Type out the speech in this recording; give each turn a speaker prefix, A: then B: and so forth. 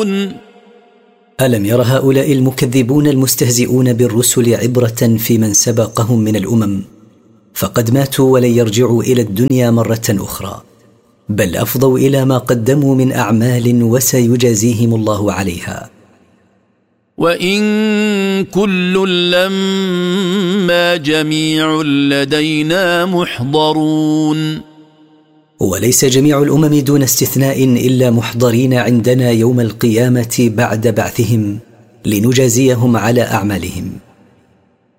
A: ألم ير هؤلاء المكذبون المستهزئون بالرسل عبرة في من سبقهم من الأمم؟ فقد ماتوا ولن يرجعوا إلى الدنيا مرة أخرى، بل أفضوا إلى ما قدموا من أعمال وسيجازيهم الله عليها.
B: وإن كل لما جميع لدينا محضرون.
A: وليس جميع الأمم دون استثناء إلا محضرين عندنا يوم القيامة بعد بعثهم لنجازيهم على أعمالهم.